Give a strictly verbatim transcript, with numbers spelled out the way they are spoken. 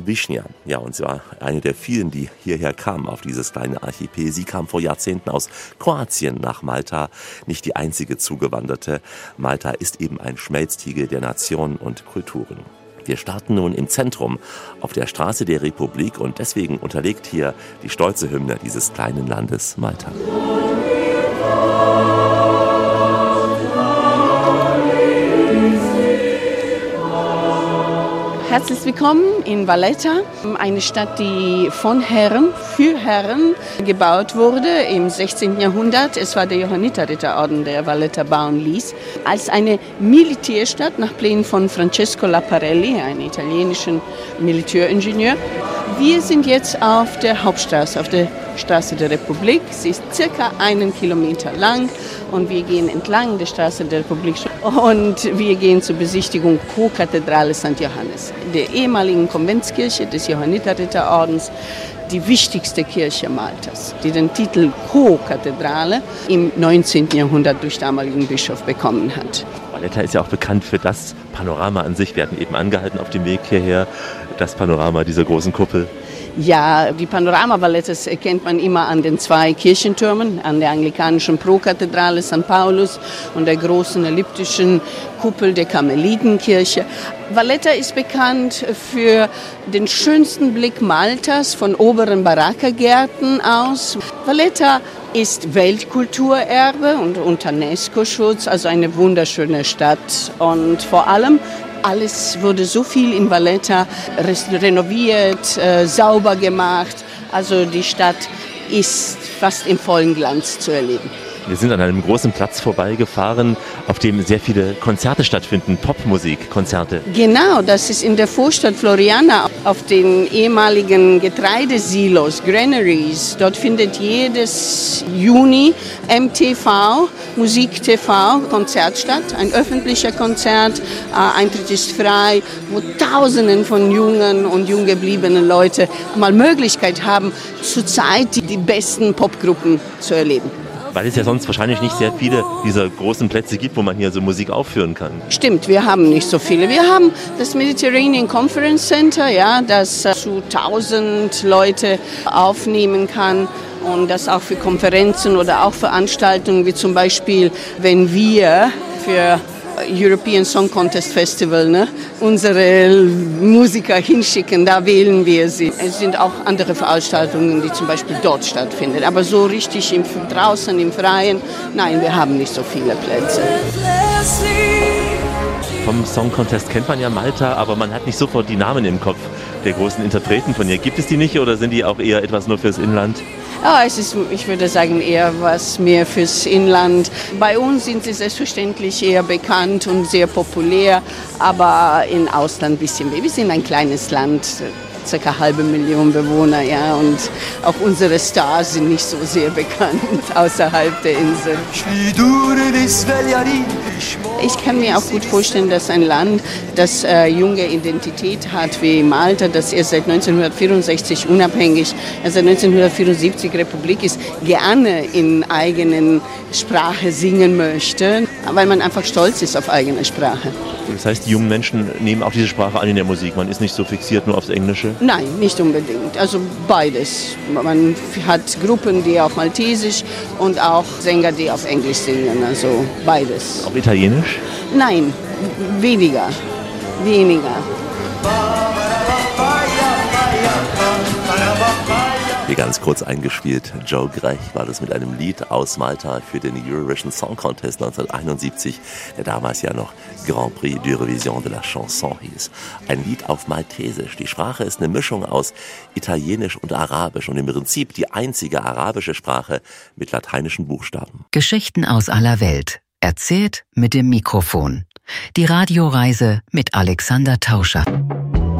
Wischnia. Ja, und sie war eine der vielen, die hierher kamen auf dieses kleine Archipel. Sie kam vor Jahrzehnten aus Kroatien nach Malta. Nicht die einzige Zugewanderte. Malta ist eben ein Schmelztiegel der Nationen und Kulturen. Wir starten nun im Zentrum auf der Straße der Republik und deswegen unterlegt hier die stolze Hymne dieses kleinen Landes Malta. Herzlich willkommen in Valletta, eine Stadt, die von Herren für Herren gebaut wurde im sechzehnten Jahrhundert. Es war der Johanniterritterorden, der Valletta bauen ließ, als eine Militärstadt nach Plänen von Francesco Laparelli, einem italienischen Militäringenieur. Wir sind jetzt auf der Hauptstraße, auf der Straße der Republik. Sie ist circa einen Kilometer lang und wir gehen entlang der Straße der Republik und wir gehen zur Besichtigung Co-Kathedrale Sankt Johannes, der ehemaligen Konventskirche des Johanniterritterordens, die wichtigste Kirche Maltas, die den Titel Co-Kathedrale im neunzehnten Jahrhundert durch damaligen Bischof bekommen hat. Valletta ist ja auch bekannt für das Panorama an sich. Wir hatten eben angehalten auf dem Weg hierher, das Panorama dieser großen Kuppel. Ja, die Panorama-Vallettas erkennt man immer an den zwei Kirchentürmen, an der anglikanischen Prokathedrale Sankt Paulus und der großen elliptischen Kuppel der Karmelitenkirche. Valletta ist bekannt für den schönsten Blick Maltas von oberen Baraka-Gärten aus. Valletta ist Weltkulturerbe und unter UNESCO-Schutz, also eine wunderschöne Stadt und vor allem alles wurde so viel in Valletta renoviert, äh, sauber gemacht. Also die Stadt ist fast im vollen Glanz zu erleben. Wir sind an einem großen Platz vorbeigefahren, auf dem sehr viele Konzerte stattfinden, Popmusikkonzerte. Genau, das ist in der Vorstadt Floriana, auf den ehemaligen Getreidesilos, Granaries. Dort findet jedes Juni M T V, Musik T V, Konzert statt, ein öffentlicher Konzert, äh, Eintritt ist frei, wo Tausenden von jungen und jung gebliebenen Leuten mal Möglichkeit haben, zurzeit die, die besten Popgruppen zu erleben. Weil es ja sonst wahrscheinlich nicht sehr viele dieser großen Plätze gibt, wo man hier so Musik aufführen kann. Stimmt, wir haben nicht so viele. Wir haben das Mediterranean Conference Center, ja, das zu tausend Leute aufnehmen kann. Und das auch für Konferenzen oder auch Veranstaltungen, wie zum Beispiel, wenn wir für European Song Contest Festival, ne, unsere Musiker hinschicken, da wählen wir sie. Es sind auch andere Veranstaltungen, die zum Beispiel dort stattfinden. Aber so richtig im, draußen im Freien, nein, wir haben nicht so viele Plätze. Vom Song Contest kennt man ja Malta, aber man hat nicht sofort die Namen im Kopf der großen Interpreten von hier. Gibt es die nicht oder sind die auch eher etwas nur fürs Inland? Ja, es ist, ich würde sagen, eher was mehr fürs Inland. Bei uns sind sie selbstverständlich eher bekannt und sehr populär, aber im Ausland ein bisschen mehr. Wir sind ein kleines Land, circa eine halbe Million Bewohner, ja, und auch unsere Stars sind nicht so sehr bekannt außerhalb der Insel. Ich kann mir auch gut vorstellen, dass ein Land, das äh, junge Identität hat wie Malta, das erst seit neunzehnhundertvierundsechzig unabhängig, also seit neunzehnhundertvierundsiebzig Republik ist, gerne in eigenen Sprache singen möchte, weil man einfach stolz ist auf eigene Sprache. Das heißt, die jungen Menschen nehmen auch diese Sprache an in der Musik. Man ist nicht so fixiert nur aufs Englische? Nein, nicht unbedingt. Also beides. Man hat Gruppen, die auf Maltesisch und auch Sänger, die auf Englisch singen. Also beides. Auch Italienisch? Nein, weniger. Weniger. Hier ganz kurz eingespielt, Joe Grech war das mit einem Lied aus Malta für den Eurovision Song Contest neunzehnhunderteinundsiebzig, der damals ja noch Grand Prix d'Eurovision de la Chanson hieß. Ein Lied auf Maltesisch. Die Sprache ist eine Mischung aus Italienisch und Arabisch und im Prinzip die einzige arabische Sprache mit lateinischen Buchstaben. Geschichten aus aller Welt. Erzählt mit dem Mikrofon. Die Radioreise mit Alexander Tauscher.